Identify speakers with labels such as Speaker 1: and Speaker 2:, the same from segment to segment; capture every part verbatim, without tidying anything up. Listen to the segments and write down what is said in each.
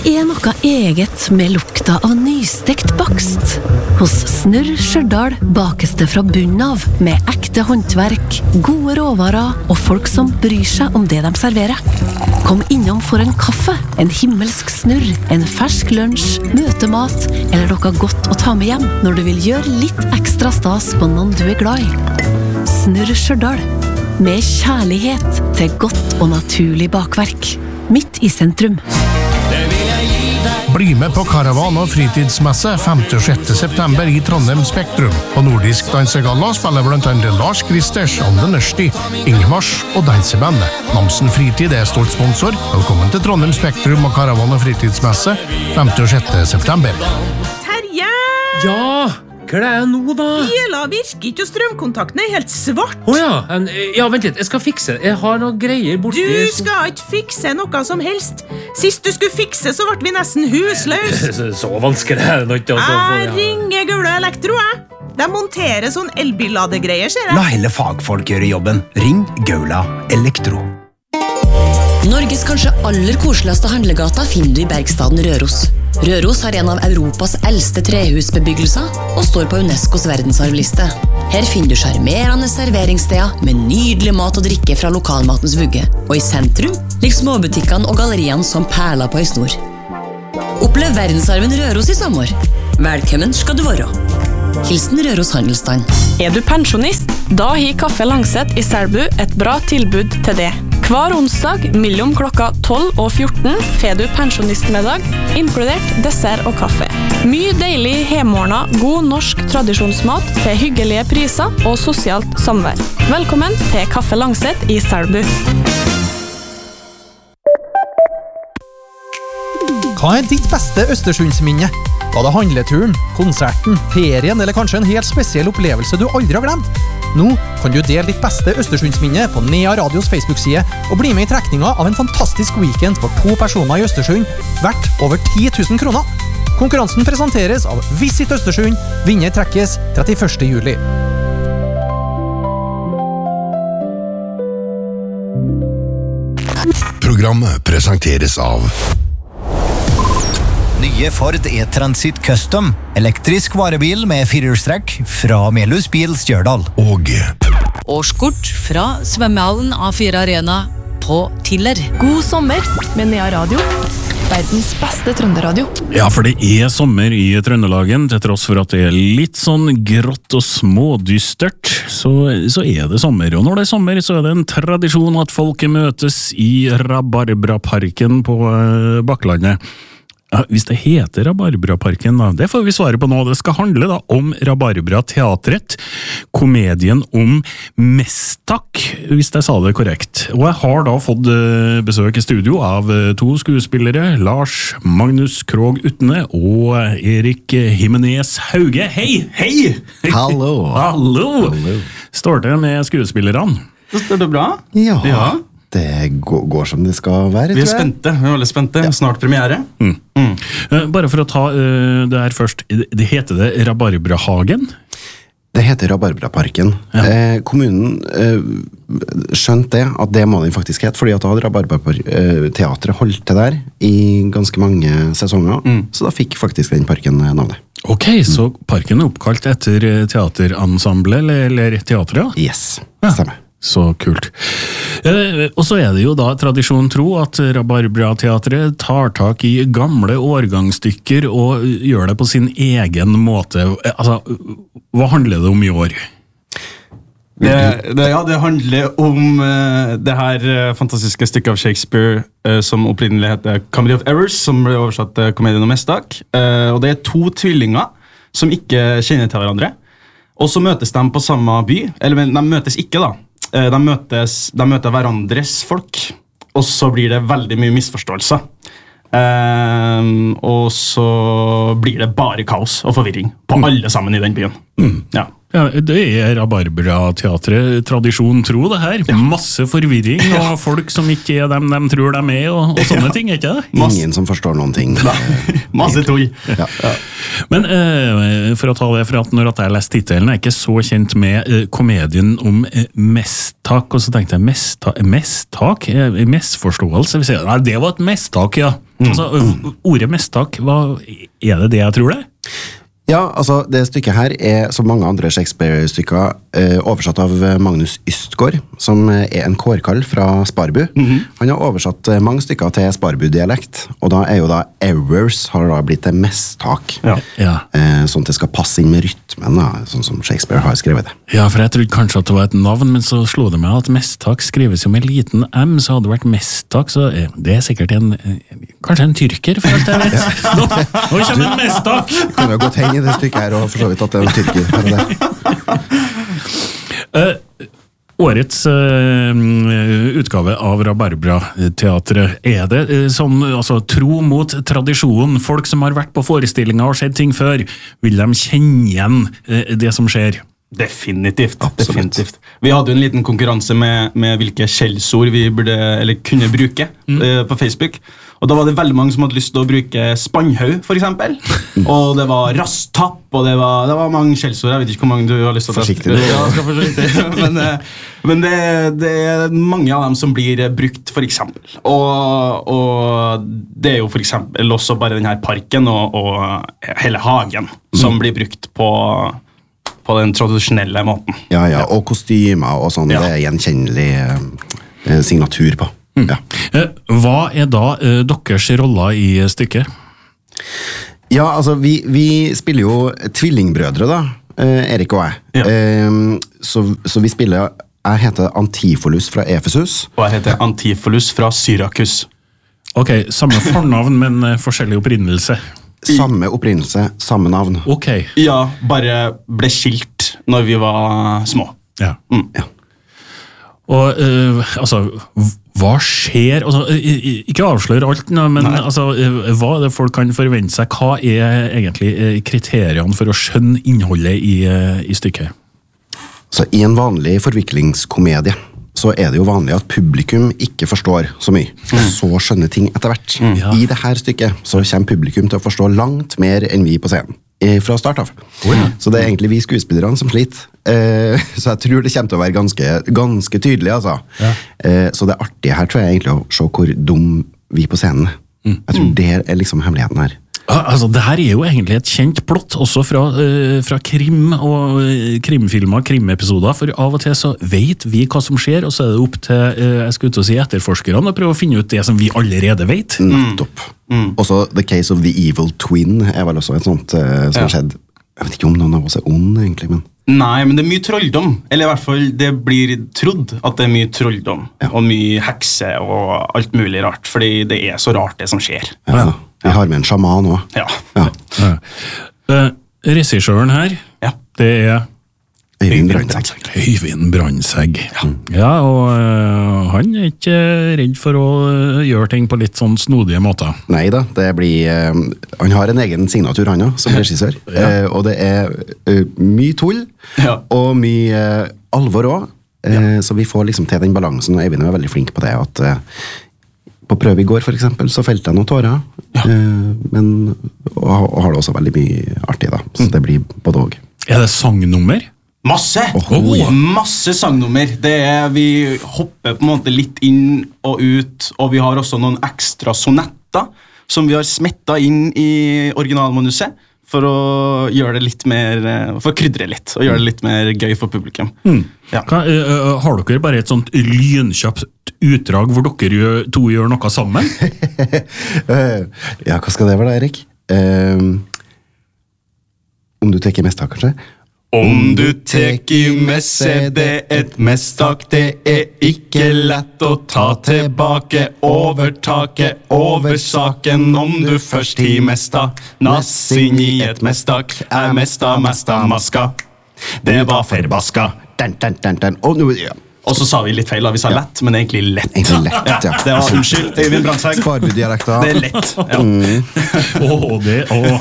Speaker 1: Det er noe eget med lukta av nystekt bakst. Hos Snurr Stjørdal bakes det fra bunnen av, med ekte håndverk, gode råvarer og folk som bryr seg om det de serverer. Kom innom for en kaffe, en himmelsk snurr, en fersk lunsj, møtemat eller noe godt å ta med hjem når du vil gjøre litt ekstra stas på noen du er glad i. Snurr Stjørdal, med kjærlighet til godt og naturlig bakverk. Midt i sentrum.
Speaker 2: Bli med på Karavan- og fritidsmesse femte og sjette september i Trondheim Spektrum. På Nordisk Dansegalla spiller blant annet Lars Kristers, Anne Nørsti, Ingmars og Dansebandet. Namsen Fritid er stolt sponsor. Velkommen til Trondheim Spektrum og Karavan- og fritidsmesse femte og sjette september.
Speaker 3: Terje!
Speaker 4: Ja, hva er det nå da?
Speaker 3: Biela virker ikke, og strømkontakten er helt svart.
Speaker 4: Åja, en, ja, vent litt, jeg skal fikse. Jeg har noen greier borti...
Speaker 3: Du skal ikke fikse noe som helst. Sist du skulle fikse, så ble vi nesten husløs.
Speaker 4: Så, så vanskelig er det nok. Altså, for,
Speaker 3: Jeg
Speaker 4: ja.
Speaker 3: ringer Gaula Elektro, jeg. De monterer sånn elbilladegreier, ser jeg.
Speaker 5: La heller fagfolk gjøre jobben. Ring Gaula Elektro.
Speaker 6: Norges kanskje aller koseligste handlegata finner du i Bergstaden Røros. Røros har en av Europas eldste trehusbebyggelser og står på UNESCOs verdensarvliste. Her finner du charmerende serveringssteder med nydelig mat og drikke fra lokalmatens vugge. Og i sentrum ligger småbutikkene og galleriene som perler på ei snor. Opplev verdensarven Røros i sommer. Velkommen skal du være. Hilsen Røros Handelsstand.
Speaker 7: Er du pensjonist? Da har Kaffe Langset i Selbu et bra tilbud til det. Hver onsdag mellom klokka tolv og fjorten får du pensjonistmiddag, inkludert dessert og kaffe. Mye deilig hjemmeordna, god norsk tradisjonsmat til hyggelige priser og sosialt samvær. Velkommen til Kaffe Langset i Selbu.
Speaker 8: Hva er ditt beste Østersundsminne? Var det handleturen, konserten, ferien eller kanskje en helt spesiell opplevelse du aldri har glemt? Nå kan du dele ditt beste Østersundsminne på Nea Radios Facebook-side og bli med i trekninga av en fantastisk weekend for to personer i Østersund, verdt over ti tusen kroner. Konkurransen presenteres av Visit Østersund. Vinner trekkes trettiførste juli.
Speaker 9: Programmet presenteres av
Speaker 5: Nye Ford E-Transit Custom. Elektrisk varebil med firehjulstrekk fra Melhus Bil Stjørdal.
Speaker 9: Og
Speaker 6: Årskort fra svømmehallen A fire Arena på Tiller.
Speaker 7: God sommer med Nea Radio. Verdens beste trønderadio.
Speaker 10: Ja, for det er sommer i Trøndelagen, til tross for at det er litt sånn grått og smådystert, så, så er det sommer. Og når det er sommer, så er det en tradisjon at folket møtes i Rabarbraparken på uh, Bakklandet. Ja, hvis det heter Rabarbraparken da, det får vi svare på nå. Det skal handle da om Rabarbra Teatret, komedien om Mestak, hvis jeg sa det korrekt. Og jeg har da fått besøk i studio av to skuespillere, Lars Magnus Krog Utne og Erik Jimenez Hauge. Hei, hei!
Speaker 11: Hallo.
Speaker 10: Hallo! Hallo. Står det med skuespillerne?
Speaker 11: Står det bra? Ja. ja. Det går som det skal være, tror jeg.
Speaker 12: Vi er spente, vi er veldig spente. Ja. Snart premiere.
Speaker 10: Mm. Mm. Bare for å ta uh, det her først, det heter det Rabarbrahagen?
Speaker 11: Det heter Rabarbraparken. Ja. Eh, kommunen eh, skjønte det, at det må den faktisk hete, fordi at da hadde Rabarbrateatret eh, holdt til der i ganske mange sesonger, mm. så da fikk faktisk den parken navnet.
Speaker 10: Ok, mm. så parken er oppkalt etter teaterensemble, eller, eller teatret?
Speaker 11: Yes, ja. Stemmer.
Speaker 10: Så kult. Eh, og så er det jo da tradisjon tro at Rabarbra-teatret tar tak i gamle årgangsstykker og gjør det på sin egen måte. Altså, hva handler det om i år?
Speaker 12: Det, det, ja, det handler om uh, det her uh, fantastiske stykket av Shakespeare uh, som opprinnelig heter Comedy of Errors, som ble oversatt til Komedien om Mestak. Uh, og det er to tvillinger som ikke kjenner til hverandre. Og så møtes de på samme by, eller men de møtes ikke da. De, møtes, de møter hverandres folk, og så blir det veldig mye misforståelser. Um, og så blir det bare kaos og forvirring på mm. alle sammen i den byen. Mm. Ja.
Speaker 10: Ja, det er Rabarbra-teatret tradisjon tro det her. Ja. Masse forvirring og folk som ikke er dem de tror de er og, og sånne ja. ting, ikke det?
Speaker 11: Ingen som forstår noen ting.
Speaker 12: Masse tull.
Speaker 11: Ja. Ja.
Speaker 10: Men uh, for å ta det, for at når jeg leste titelen, er jeg ikke så kjent med uh, komedien om uh, mesttak, og så tenkte jeg mesttak, mesttak? Uh, mestforståelse? Nei, det var et mesttak, ja. Mm. Altså, uh, ordet mesttak, hva, er det det jeg tror det?
Speaker 11: Ja, altså det stykket her er, som mange andre Shakespeare-stykker, eh, oversatt av Magnus Ystgaard, som er en kårkall fra Sparbu. Mm-hmm. Han har oversatt mange stykker til Sparbu-dialekt, og da er jo da errors har da blitt det mesttak. Ja. Ja. Eh, sånn at det skal passe inn med rytmen, da, sånn som Shakespeare har skrevet det.
Speaker 10: Ja, for jeg trodde kanskje at det var et navn, men så slo det meg at mesttak skrives jo med liten M, så hadde det vært mesttak, så det er sikkert en, kanskje en tyrker, for alt jeg vet. Ja. Nå, nå kommer en mesttak!
Speaker 11: Kan jo godt henge i det stykket her, og for så vidt at det er en tyrker her og
Speaker 10: der. Uh, årets uh, utgave av Rabarbra-teatret, er det uh, sånn, altså, tro mot tradisjon? Folk som har vært på forestillinger og sett ting før, vil de kjenne igjen uh, det som skjer?
Speaker 12: Definitivt, definitivt. Vi hadde jo en liten konkurranse med, med hvilke skjellsord vi burde, eller kunne bruke mm. uh, på Facebook. Og da var det veldig mange som hadde lyst til å bruke spannhaug, for eksempel. Og det var rasttapp, og det var, det var mange skjellsord. Jeg vet ikke hvor mange du har lyst til å ta.
Speaker 11: Forsiktig.
Speaker 12: Ja, skal forsiktig. Men, men det, det er mange av dem som blir brukt, for eksempel. Og, og det er jo for eksempel også bare denne parken og, og hele hagen som blir brukt på... på den tradisjonelle måten.
Speaker 11: Ja, ja, og kostymer og sånn, ja. Det er gjenkjennelig eh, signatur på.
Speaker 10: Mm. Ja. Hva er da eh, deres roller i stykket?
Speaker 11: Ja, altså, vi, vi spiller jo tvillingbrødre da, eh, Erik og jeg. Ja. Eh, så, så vi spiller, jeg heter Antifolus fra Efesus.
Speaker 12: Og jeg heter Antifolus fra Syrakus.
Speaker 10: Ok, samme fornavn, men forskjellig opprinnelse.
Speaker 11: Samme opprinnelse, samme navn.
Speaker 10: Ok.
Speaker 12: Ja, bare ble skilt når vi var små.
Speaker 10: Ja.
Speaker 12: Mm.
Speaker 11: Ja.
Speaker 10: Og, uh, altså, hva skjer? Altså, ikke avslør alt, men altså, hva er det folk kan forvente seg? Hva er egentlig kriteriene for å skjønne innholdet i, i stykket?
Speaker 11: Så i en vanlig forviklingskomedie, så er det jo vanlig at publikum ikke forstår så mye, og mm. så skjønner ting etter hvert. Mm, ja. I det her stykket så kommer publikum til å forstå langt mer enn vi på scenen, fra start av. Oh, ja. Så det er egentlig vi skuespillerne som sliter. Eh, så jeg tror det kommer til å være ganske, ganske tydelig, altså. Ja. Eh, så det artige her tror jeg egentlig å se hvor dum vi på scenen er. Mm. Jeg tror det er liksom hemmeligheten her.
Speaker 10: Ja, altså, det her er jo egentlig et kjent plott, også fra, uh, fra krim og uh, krimfilmer, krimepisoder, for av og til så vet vi hva som skjer, og så er det opp til uh, jeg skulle ut og si etterforskerne å prøve å finne ut det som vi allerede vet.
Speaker 11: Nettopp. Mm. Også The Case of the Evil Twin er vel også et sånt uh, som har ja. skjedd. Jeg vet ikke om noen av oss er ond, egentlig, men...
Speaker 12: Nei, men det er mye trolldom. Eller i hvert fall, det blir trodd at det er mye trolldom, ja. og mye hekse og alt mulig rart, fordi det er så rart det som skjer.
Speaker 11: Ja, ja. Vi har med en sjaman også.
Speaker 12: Ja.
Speaker 11: ja.
Speaker 10: ja. Uh, regissøren her,
Speaker 12: ja.
Speaker 10: det er...
Speaker 11: Øyvind Brandtzæg.
Speaker 10: Øyvind Brandtzæg. Ja. ja, og uh, han er ikke redd for å gjøre ting på litt sånn snodige måter.
Speaker 11: Neida, det blir... Uh, han har en egen signatur, han også, som regissør. ja. uh, og det er uh, mye tull, ja. og mye uh, alvor også. Uh, ja. Så vi får liksom til den balansen, og Øyvind er veldig flink på det, at... Uh, på prøve i går, for eksempel, så felte jeg noen tårer, ja. eh, men, og, og har det også veldig mye artig, da. Så det blir både og.
Speaker 10: Er det sangnummer?
Speaker 12: Masse!
Speaker 11: Oh, ja.
Speaker 12: Masse sangnummer. Det er, vi hopper på en måte litt inn og ut, og vi har også noen ekstra sonetter som vi har smettet inn i originalmanuset, for å gjøre det litt mer, for å krydre litt, og gjøre det litt mer gøy for publikum.
Speaker 10: Mm. Ja. Kan, uh, har dere bare et sånt lynkjapt utdrag hvor dere to gjør noe sammen?
Speaker 11: ja, hva skal det være da, Erik? Uh, om du tenker mest da, kanskje?
Speaker 12: Om du teker mest, er det et mestak. Det er ikke lett å ta tilbake overtaket over saken. Om du først hi mesta, nass inn i et mestak, er mesta, mesta, maska. Det var forbaska.
Speaker 11: Den, den, den, den. Og nå, ja.
Speaker 12: Og så sa vi litt feil, da. Vi sa
Speaker 11: Ja.
Speaker 12: lett, men det er egentlig lett.
Speaker 11: Egentlig lett, ja.
Speaker 12: Det var unnskyld, Øyvind Brandtzæg.
Speaker 11: Sparbu-dialekter.
Speaker 12: Det er lett. Ja.
Speaker 11: Mm.
Speaker 10: Åh, det, åh.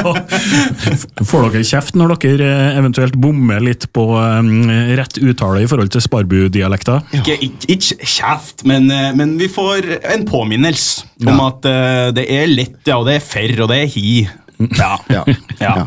Speaker 10: Får dere kjeft når dere eventuelt bommer litt på um, rett uttale i forhold til Sparbu-dialekter?
Speaker 12: Ikke, ikke, ikke kjeft, men, eh, men vi får en påminnelse om
Speaker 10: Ja.
Speaker 12: at eh, det er lett, ja, og det er ferr, og det er hi. Ja.
Speaker 11: Ja.
Speaker 12: Ja.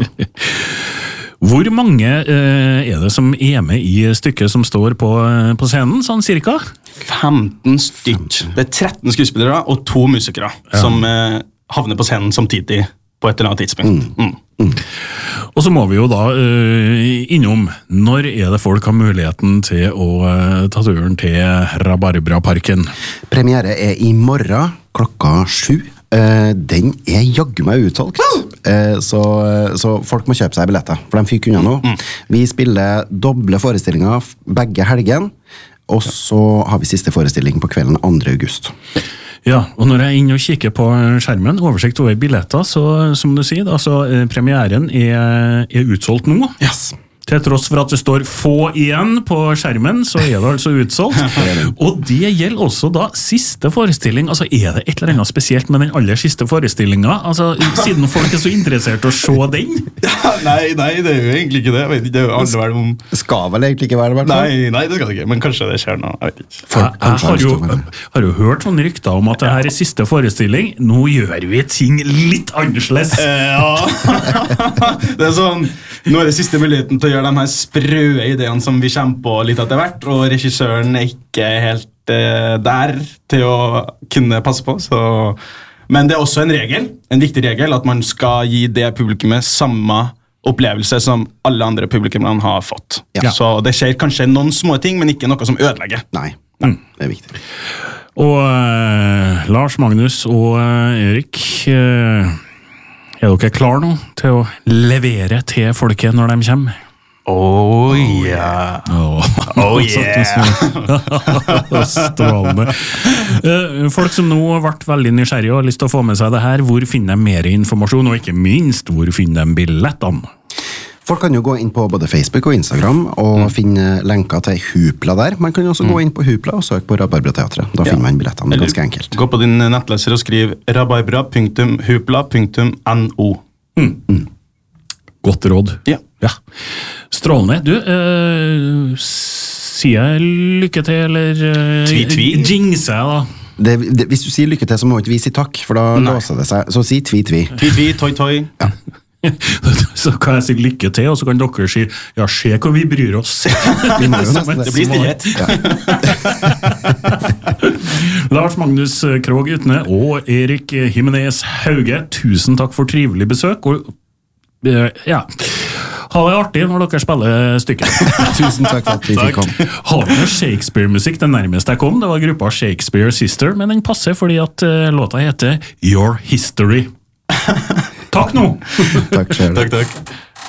Speaker 10: Hvor mange eh, er det som er med i stykket som står på, eh, på scenen, sånn cirka?
Speaker 12: femten stykk. Det er tretten skuespillere og to musikere som eh, havner på scenen samtidig på et eller annet tidspunkt. Mm. Mm.
Speaker 10: Og så må vi jo da eh, innom, når er det folk har muligheten til å eh, ta turen til Rabarbraparken?
Speaker 11: Premiere er i morgen klokka sju. Uh, den er jaggu meg utsolgt. Uh, så, så folk må kjøpe seg billetter, for de fyker unna nå. Mm. Vi spiller doble forestillinger begge helgen, og så har vi siste forestilling på kvelden andre august.
Speaker 10: Ja, og når jeg er inne og kikker på skjermen, oversikt over billetter, så som du sier, altså, premieren er, er utsolgt nå.
Speaker 11: Yes.
Speaker 10: Til tross for at det står få igjen på skjermen, så er det altså utsolgt. Og det gjelder også da siste forestilling. Altså, er det et eller annet spesielt med den aller siste forestillingen? Altså, siden folk er så interessert å se den?
Speaker 12: Ja, nei, nei, det er jo egentlig ikke det. Jeg vet ikke, det er jo alle vel om...
Speaker 11: Det skal vel egentlig ikke være det,
Speaker 12: Nei, nei, det skal det ikke, men kanskje det skjer noe, jeg vet ikke.
Speaker 10: Jeg, jeg har, jo, har jo hørt sånne rykter om at det her er siste forestilling. Nå gjør vi ting litt annerledes.
Speaker 12: Eh, ja. Det er sånn, nå er det siste muligheten til å gjøre de her sprø ideene som vi kommer på litt etter hvert, og regissøren er ikke helt eh, der til å kunne passe på, så... Men det er også en regel, en viktig regel, at man skal gi det publikummet samme opplevelse som alle andre publikummene har fått.
Speaker 11: Ja.
Speaker 12: Så det skjer kanskje noen små ting, men ikke noe som ødelegger.
Speaker 11: Nei, nei, det er viktig.
Speaker 10: Og uh, Lars Magnus og uh, Erik, uh, er dere klar nå til å levere til folket når de kommer?
Speaker 12: Oh yeah.
Speaker 10: Oh,
Speaker 12: oh yeah.
Speaker 10: Strålende. Uh, folk som nå har vært veldig nysgjerrige og har lyst til å få med seg det her, hvor finner de mer informasjon, og ikke minst, hvor finner de billettene?
Speaker 11: Folk kan jo gå inn på både Facebook og Instagram og mm. finne lenker til Hupla der. Man kan jo også mm. gå inn på Hupla og søke på Rabarbrateatret. Da ja. finner man billettene,
Speaker 12: Eller,
Speaker 11: ganske enkelt.
Speaker 12: Gå på din nettleser og skriv rabarbra punktum hupla punktum no.
Speaker 10: Mm. Mm. Godt råd.
Speaker 12: Ja.
Speaker 10: Ja. Strålende. Du, øh, sier jeg lykke til, eller øh,
Speaker 12: Tvi-tvi?
Speaker 10: Jinxer jeg da?
Speaker 11: Det, det, hvis du sier lykke til, så må ikke vi si takk, for da Nei. låser det seg. Så si tvi-tvi.
Speaker 12: Tvi-tvi, toi-toi. Ja.
Speaker 10: Så kan jeg si lykke til, og så kan dere si ja, se hvor vi bryr oss.
Speaker 11: Vi må jo nesten
Speaker 12: det blir stillhet.
Speaker 11: Ja.
Speaker 10: Lars Magnus Krogh Utne og Erik Jimenez Hauge, tusen takk for trivelig besøk, og ja, ha det artig når dere spiller stykket.
Speaker 11: Tusen takk for at vi fikk komme.
Speaker 10: Har du noe Shakespeare-musikk? Det nærmeste jeg kom, det var gruppa Shakespeare Sister, men den passer fordi at uh, låta heter Your History. Takk nå!
Speaker 11: Takk selv.
Speaker 12: Takk, takk.